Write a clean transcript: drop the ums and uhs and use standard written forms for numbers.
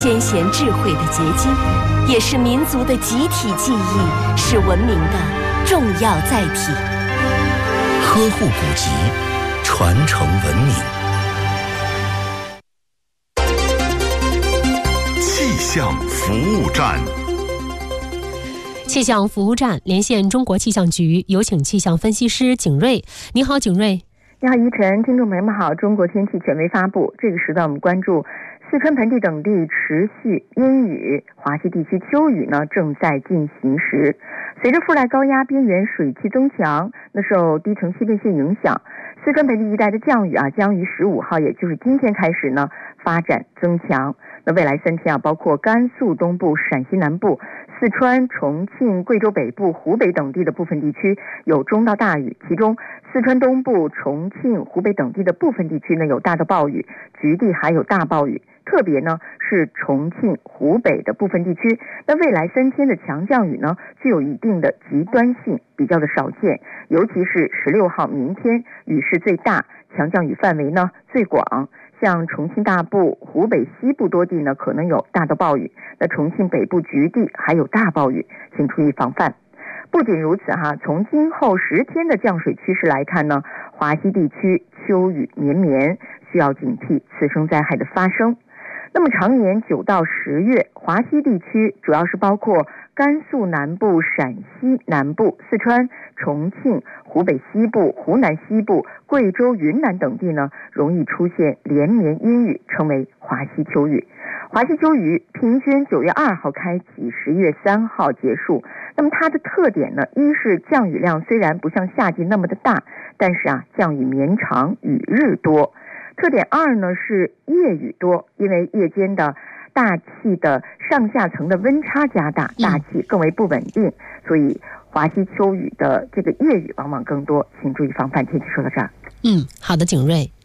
先贤智慧的结晶，也是民族的集体记忆，是文明的重要载体。 呵护古籍，传承文明。气象服务站， 气象服务站连线中国气象局，有请气象分析师景瑞。你好，景瑞。 你好，依晨，听众朋友们好。中国天气权威发布，这个时段我们关注四川盆地等地持续阴雨，华西地区秋雨呢正在进行时。随着附带高压边缘水汽增强，那受低层气变线影响，四川盆地一带的降雨将于15号，也就是今天开始呢发展增强。那未来3天包括甘肃东部、陕西南部、四川、重庆、贵州北部、湖北等地的部分地区有中到大雨，其中四川东部、重庆、湖北等地的部分地区呢有大到暴雨，局地还有大暴雨。特别呢是重庆、湖北的部分地区，那未来3天的强降雨呢具有一定的极端性，比较的少见，尤其是16号明天雨势最大，强降雨范围呢最广。像重庆大部、湖北西部多地呢可能有大到暴雨，那重庆北部局地还有大暴雨，请注意防范。不仅如此从今后10天的降水趋势来看呢，华西地区秋雨绵绵，需要警惕次生灾害的发生。那么常年9到10月，华西地区主要是包括甘肃南部、陕西南部、四川、重庆、湖北西部、湖南西部、贵州、云南等地呢，容易出现连绵阴雨，称为华西秋雨。华西秋雨平均9月2号开启，11月3号结束。那么它的特点呢，一是降雨量虽然不像夏季那么的大，但是降雨绵长，雨日多。特点2呢是夜雨多，因为夜间的大气的上下层的温差加大，大气更为不稳定，所以华西秋雨的这个夜雨往往更多，请注意防范。天气说到这儿。 好的，景瑞。